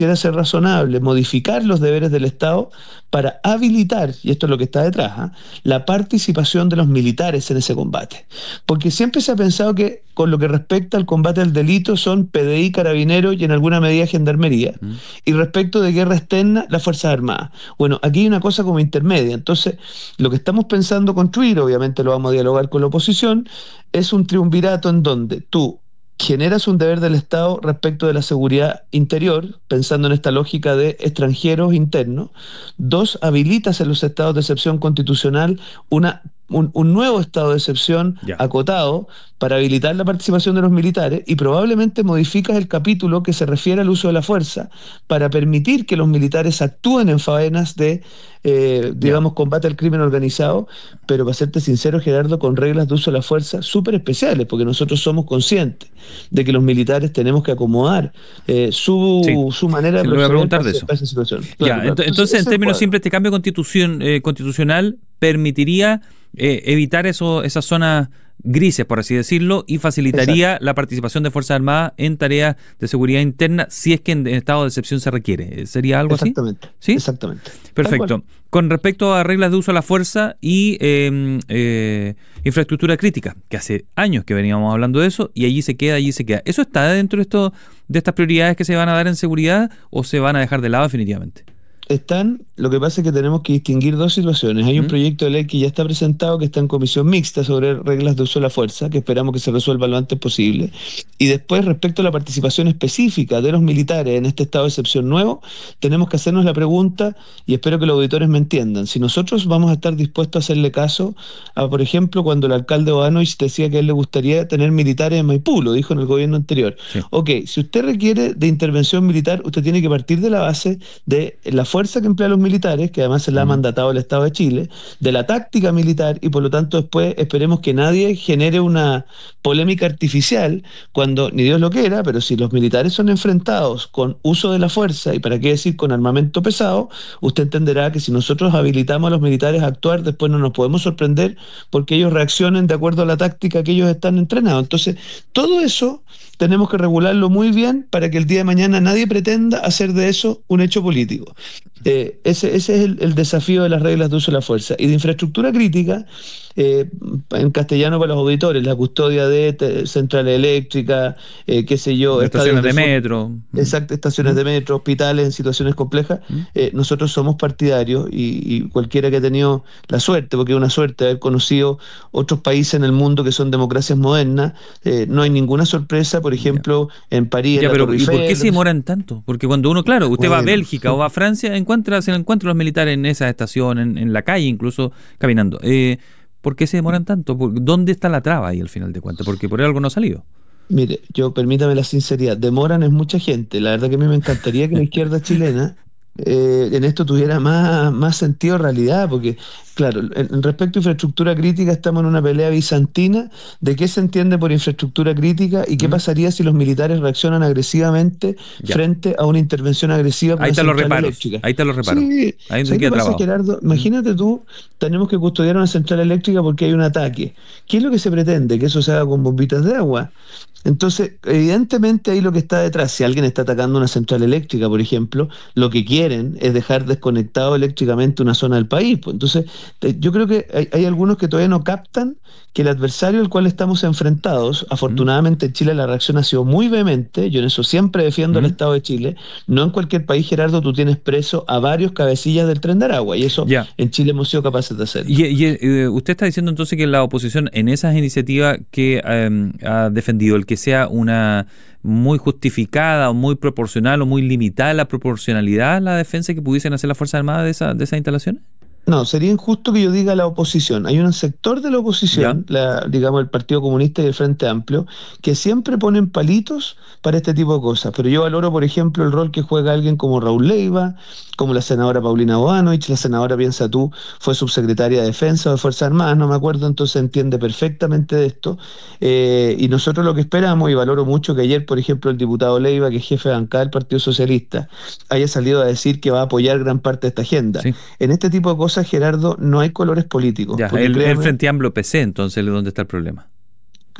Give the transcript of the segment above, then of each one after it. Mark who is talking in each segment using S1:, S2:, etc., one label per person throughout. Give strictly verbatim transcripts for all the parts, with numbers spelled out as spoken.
S1: quiere ser razonable, modificar los deberes del Estado para habilitar, y esto es lo que está detrás, ¿eh? la participación de los militares en ese combate. Porque siempre se ha pensado que con lo que respecta al combate al delito son P D I, Carabineros y en alguna medida Gendarmería. Mm. Y respecto de guerra externa, las Fuerzas Armadas. Bueno, aquí hay una cosa como intermedia. Entonces, lo que estamos pensando construir, obviamente lo vamos a dialogar con la oposición, es un triunvirato en donde tú generas un deber del Estado respecto de la seguridad interior, pensando en esta lógica de extranjeros internos. Dos, habilitas en los estados de excepción constitucional una, un, un nuevo estado de excepción ya. acotado para habilitar la participación de los militares y probablemente modificas el capítulo que se refiere al uso de la fuerza para permitir que los militares actúen en faenas de, eh, digamos, yeah. combate al crimen organizado, pero para serte sincero, Gerardo, con reglas de uso de la fuerza súper especiales, porque nosotros somos conscientes de que los militares tenemos que acomodar eh, su, sí. su manera
S2: sí,
S1: de
S2: proceder
S1: para,
S2: de eso.
S1: para esa situación.
S2: Claro, ya, claro. Entonces, entonces en términos simples, este cambio constitución, eh, constitucional permitiría eh, evitar eso, esas zonas grises, por así decirlo, y facilitaría Exacto. la participación de Fuerzas Armadas en tareas de seguridad interna si es que en estado de excepción se requiere. ¿Sería algo
S1: Exactamente.
S2: así? ¿Sí?
S1: Exactamente.
S2: Perfecto. Con respecto a reglas de uso de la fuerza y eh, eh, infraestructura crítica, que hace años que veníamos hablando de eso, y allí se queda, allí se queda. ¿Eso está dentro de, esto, de estas prioridades que se van a dar en seguridad o se van a dejar de lado definitivamente?
S1: Están, lo que pasa es que tenemos que distinguir dos situaciones. Hay un ¿Mm? proyecto de ley que ya está presentado, que está en comisión mixta sobre reglas de uso de la fuerza, que esperamos que se resuelva lo antes posible. Y después, respecto a la participación específica de los militares en este estado de excepción nuevo, tenemos que hacernos la pregunta, y espero que los auditores me entiendan, si nosotros vamos a estar dispuestos a hacerle caso a, por ejemplo, cuando el alcalde Bodanovich decía que a él le gustaría tener militares en Maipú, lo dijo en el gobierno anterior. Sí. Ok, si usted requiere de intervención militar, usted tiene que partir de la base de la fuerza que emplean los militares, que además se la ha mandatado el Estado de Chile, de la táctica militar, y por lo tanto después esperemos que nadie genere una polémica artificial cuando, ni Dios lo quiera, pero si los militares son enfrentados con uso de la fuerza, y para qué decir con armamento pesado, usted entenderá que si nosotros habilitamos a los militares a actuar, después no nos podemos sorprender porque ellos reaccionen de acuerdo a la táctica que ellos están entrenados. Entonces, todo eso tenemos que regularlo muy bien para que el día de mañana nadie pretenda hacer de eso un hecho político. Eh, ese, ese es el, el desafío de las reglas de uso de la fuerza. Y de infraestructura crítica, eh, en castellano para los auditores, la custodia de te, centrales eléctricas, eh, qué sé yo,
S2: estaciones de, de
S1: metro. Exacto, estaciones ¿Mm? de metro, hospitales en situaciones complejas. ¿Mm? Eh, nosotros somos partidarios y, y cualquiera que ha tenido la suerte, porque es una suerte haber conocido otros países en el mundo que son democracias modernas, eh, no hay ninguna sorpresa, por ejemplo, ya. en París,
S2: ya,
S1: en
S2: pero,
S1: la Torre
S2: ¿y
S1: Eiffel,
S2: por qué se demoran tanto? Porque cuando uno, claro, usted bueno, va a Bélgica o va a Francia, encuentra, se encuentra los militares en esa estación, en, en la calle, incluso caminando. Eh, ¿Por qué se demoran tanto? ¿Dónde está la traba ahí al final de cuentas? Porque por algo no ha salido.
S1: Mire, yo permítame la sinceridad, demoran es mucha gente. La verdad que a mí me encantaría que la izquierda chilena eh, en esto tuviera más, más sentido de realidad, porque claro, en respecto a infraestructura crítica estamos en una pelea bizantina de qué se entiende por infraestructura crítica y qué mm. pasaría si los militares reaccionan agresivamente ya. frente a una intervención agresiva con
S2: ahí
S1: una
S2: central
S1: reparos. eléctrica.
S2: Ahí están los reparos.
S1: Sí,
S2: ahí
S1: ¿sabes qué pasa, Gerardo? Imagínate tú, tenemos que custodiar una central eléctrica porque hay un ataque. ¿Qué es lo que se pretende? Que eso se haga con bombitas de agua. Entonces, evidentemente ahí lo que está detrás, si alguien está atacando una central eléctrica, por ejemplo, lo que quieren es dejar desconectado eléctricamente una zona del país. Pues. Entonces, yo creo que hay, hay algunos que todavía no captan que el adversario al cual estamos enfrentados, afortunadamente en Chile la reacción ha sido muy vehemente, yo en eso siempre defiendo al Estado de Chile, no en cualquier país, Gerardo, tú tienes preso a varios cabecillas del Tren de Aragua, y eso yeah. en Chile hemos sido capaces de hacer.
S2: Y, y eh, usted está diciendo entonces que la oposición en esas iniciativas que eh, ha defendido, el que sea una muy justificada o muy proporcional o muy limitada la proporcionalidad, la defensa que pudiesen hacer las Fuerzas Armadas de, esa, de esas instalaciones?
S1: No, sería injusto que yo diga la oposición. Hay un sector de la oposición, la, digamos el Partido Comunista y el Frente Amplio, que siempre ponen palitos para este tipo de cosas. Pero yo valoro, por ejemplo, el rol que juega alguien como Raúl Leiva, como la senadora Paulina Bodanovich, la senadora, piensa tú, fue subsecretaria de Defensa o de Fuerzas Armadas, no me acuerdo, entonces entiende perfectamente de esto. Eh, y nosotros lo que esperamos, y valoro mucho que ayer, por ejemplo, el diputado Leiva, que es jefe de bancada del Partido Socialista, haya salido a decir que va a apoyar gran parte de esta agenda. Sí. En este tipo de cosas, Gerardo, no hay colores políticos.
S2: Ya, el, el Frente Amplio P C, entonces, ¿dónde está el problema?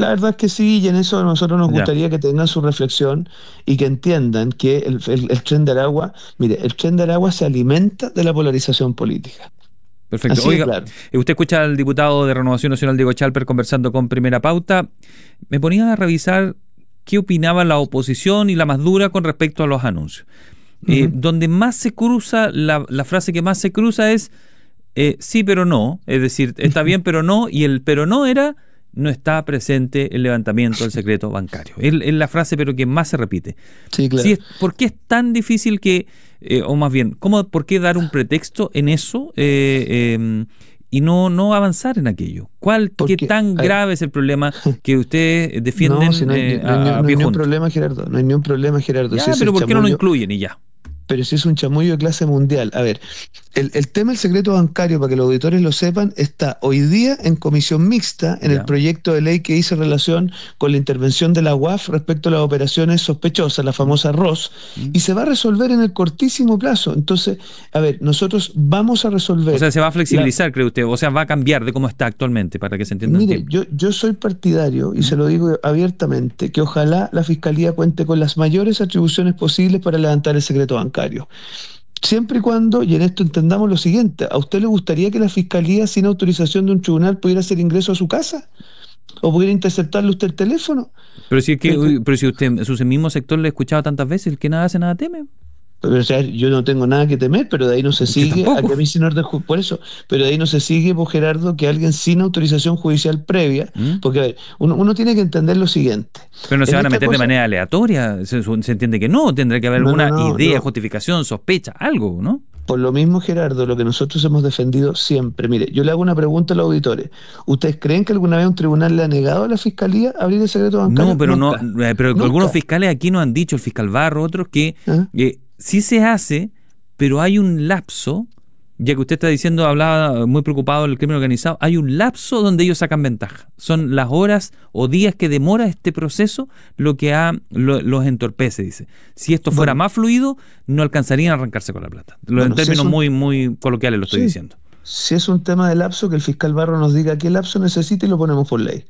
S1: La verdad es que sí, y en eso a nosotros nos
S2: Ya,
S1: gustaría que tengan su reflexión y que entiendan que el, el, el Tren de Aragua, mire, el Tren de Aragua se alimenta de la polarización política.
S2: perfecto.
S1: Así de
S2: Oiga,
S1: claro.
S2: eh, usted escucha al diputado de Renovación Nacional, Diego Chalper, conversando con Primera Pauta. Me ponía a revisar qué opinaba la oposición y la más dura con respecto a los anuncios. Eh,
S1: Ujú.
S2: donde más se cruza, la, la frase que más se cruza es eh, sí, pero no. Es decir, está bien, pero no. Y el pero no era no está presente el levantamiento del secreto bancario. Es, es la frase, pero que más se repite.
S1: Sí,
S2: Sí,
S1: claro.
S2: es- ¿por qué es tan difícil que, eh, o más bien, ¿cómo, por qué dar un pretexto en eso eh, eh, y no, no avanzar en aquello? ¿Cuál, qué
S1: Porque,
S2: tan
S1: a ver,
S2: grave es el problema que ustedes
S1: no, si
S2: defienden
S1: no hay,
S2: eh,
S1: no hay ni
S2: a, a
S1: no hay
S2: pie
S1: ni un
S2: juntos?
S1: problema, Gerardo, no hay ni un problema, Gerardo, si
S2: Ya,
S1: es
S2: pero
S1: el
S2: ¿por qué no lo
S1: chamullo,
S2: incluyen y ya?
S1: pero si es un chamullo de clase mundial. A ver, el, el tema del secreto bancario, para que los auditores lo sepan, está hoy día en comisión mixta en el
S2: Ya.
S1: proyecto de ley que hizo relación con la intervención de la U A F respecto a las operaciones sospechosas, la
S2: Mm,
S1: famosa R O S,
S2: mm.
S1: y se va a resolver en el cortísimo plazo. Entonces, a ver, nosotros vamos a
S2: O
S1: resolver
S2: sea, se va a
S1: la...
S2: flexibilizar, cree usted, o sea, va a cambiar de cómo está actualmente, para que se entienda el
S1: Mire,
S2: tiempo.
S1: yo, yo soy partidario, y
S2: ¿Mm?
S1: se lo digo abiertamente, que ojalá la Fiscalía cuente con las mayores atribuciones posibles para levantar el secreto bancario. Siempre y cuando, y en esto entendamos lo siguiente, ¿a usted le gustaría que la Fiscalía, sin autorización de un tribunal, pudiera hacer ingreso a su casa? ¿O pudiera interceptarle usted el teléfono?
S2: Pero si es que,
S1: Que- que-
S2: uy, pero si usted en su mismo sector le he escuchado tantas veces, el que nada hace, nada teme.
S1: pero, o sea, yo no tengo nada que temer, pero de ahí no se
S2: Yo
S1: sigue, a que a
S2: tampoco.
S1: mí sin orden ju- por eso, pero de ahí no se sigue, por Gerardo, que alguien sin autorización judicial previa,
S2: ¿Mm?
S1: porque a ver, uno, uno tiene que entender lo siguiente.
S2: Pero no se
S1: En
S2: van a
S1: esta
S2: meter de
S1: cosa,
S2: manera aleatoria. Se, su- se entiende que no. Tendrá que haber
S1: no, no,
S2: alguna
S1: no,
S2: idea,
S1: no.
S2: justificación, sospecha, algo, ¿no?
S1: Por lo mismo, Gerardo, lo que nosotros hemos defendido siempre. Mire, yo le hago una pregunta a los auditores. ¿Ustedes creen que alguna vez un tribunal le ha negado a la Fiscalía abrir el secreto
S2: No,
S1: bancario?
S2: pero no,
S1: Nunca.
S2: eh, pero algunos
S1: Nunca.
S2: fiscales aquí nos han dicho, el fiscal Barro, otros, que
S1: ¿Ah?
S2: eh, sí se hace, pero hay un lapso, ya que usted está diciendo, hablaba muy preocupado del crimen organizado, hay un lapso donde ellos sacan ventaja. Son las horas o días que demora este proceso lo que ha, lo- los entorpece, dice. Si esto fuera
S1: Bueno,
S2: más fluido, no alcanzarían a arrancarse con la plata. Lo, en
S1: bueno, si es
S2: términos
S1: un,
S2: muy, muy coloquiales lo estoy
S1: sí,
S2: diciendo.
S1: si es un tema de lapso, que el fiscal Barro nos diga qué lapso necesita y lo ponemos por ley.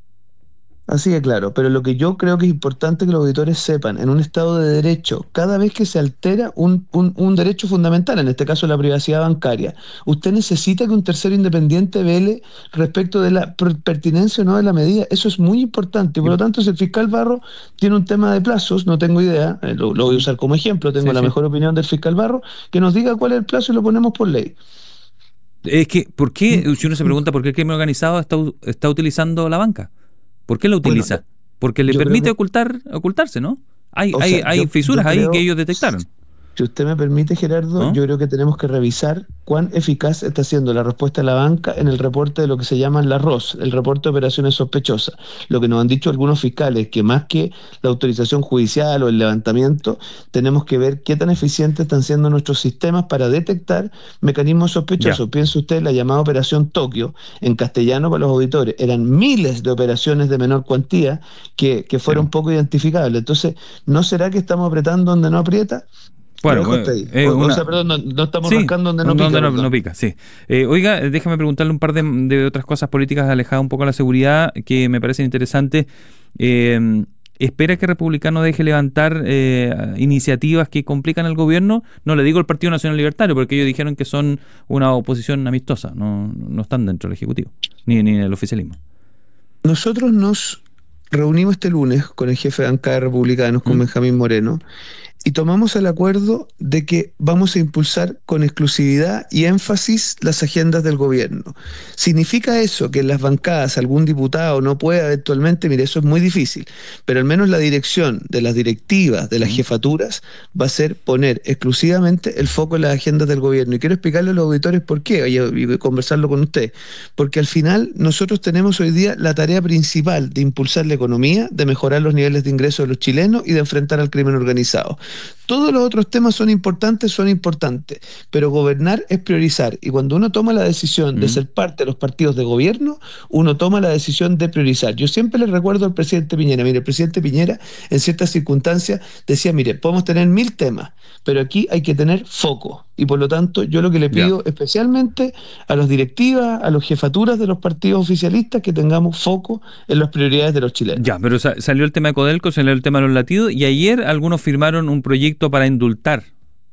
S1: Así que claro, pero lo que yo creo que es importante que los auditores sepan, en un Estado de Derecho, cada vez que se altera un, un- un derecho fundamental, en este caso la privacidad bancaria, usted necesita que un tercero independiente vele respecto de la per- pertinencia o no de la medida. Eso es muy importante. Y por
S2: Y-
S1: lo tanto, si el fiscal Barro tiene un tema de plazos, no tengo idea, eh, lo, lo voy a
S2: mm,
S1: usar como ejemplo, tengo
S2: Sí,
S1: la
S2: sí.
S1: mejor opinión del fiscal Barro, que nos diga cuál es el plazo y lo ponemos por ley.
S2: Es que, ¿por qué,
S1: Mm,
S2: si uno se
S1: mm.
S2: pregunta por qué el crimen organizado está, u- está utilizando la banca? ¿Por qué la
S1: Bueno,
S2: utiliza? Porque le
S1: yo creo
S2: permite
S1: que,
S2: ocultar, ocultarse, ¿no? Hay,
S1: o
S2: hay,
S1: sea,
S2: hay
S1: yo, yo
S2: fisuras ahí que
S1: creo,
S2: ellos detectaron,
S1: si usted me permite, Gerardo,
S2: ¿no?
S1: yo creo que tenemos que revisar cuán eficaz está siendo la respuesta de la banca en el reporte de lo que se llaman la R O S, el reporte de operaciones sospechosas. Lo que nos han dicho algunos fiscales, que más que la autorización judicial o el levantamiento, tenemos que ver qué tan eficientes están siendo nuestros sistemas para detectar mecanismos
S2: Ya.
S1: sospechosos. Piense usted la llamada Operación Tokio, en castellano para los auditores, eran miles de operaciones de menor cuantía que, que
S2: Sí.
S1: fueron poco identificables. Entonces, ¿no será que estamos apretando donde no aprieta? Lo
S2: Bueno,
S1: dejo hasta
S2: eh,
S1: ahí.
S2: eh,
S1: O, o
S2: una,
S1: sea, perdón, no, no estamos
S2: sí,
S1: rascando donde no pica,
S2: donde no, no
S1: perdón.
S2: pica, sí. Eh, oiga, eh, déjame preguntarle un par de, de otras cosas políticas alejadas un poco de la seguridad que me parecen interesantes. Eh, ¿Espera que Republicano deje levantar eh, iniciativas que complican al gobierno? No le digo el Partido Nacional Libertario, porque ellos dijeron que son una oposición amistosa, no, no están dentro del Ejecutivo, ni, ni en el oficialismo.
S1: Nosotros nos reunimos este lunes con el jefe de bancada de republicanos, con
S2: ¿Mm?
S1: Benjamín Moreno, y tomamos el acuerdo de que vamos a impulsar con exclusividad y énfasis las agendas del gobierno. ¿Significa eso que en las bancadas algún diputado no pueda eventualmente? Mire, eso es muy difícil, pero al menos la dirección de las directivas, de las
S2: ¿Mm?
S1: jefaturas, va a ser poner exclusivamente el foco en las agendas del gobierno. Y quiero explicarle a los auditores por qué, oye, y conversarlo con usted, porque al final nosotros tenemos hoy día la tarea principal de impulsar la economía, de mejorar los niveles de ingresos de los chilenos y de enfrentar al crimen organizado. Todos los otros temas son importantes, son importantes, pero gobernar es priorizar. Y cuando uno toma la decisión de
S2: ¿Mm?
S1: ser parte de los partidos de gobierno, uno toma la decisión de priorizar. Yo siempre le recuerdo al presidente Piñera, mire, el presidente Piñera en ciertas circunstancias decía, mire, podemos tener mil temas, pero aquí hay que tener foco. y por lo tanto yo lo que le pido
S2: Ya.
S1: especialmente a las directivas, a las jefaturas de los partidos oficialistas, que tengamos foco en las prioridades de los chilenos.
S2: Ya, pero sa- salió el tema de Codelco, salió el tema de los latidos, y ayer algunos firmaron un proyecto para indultar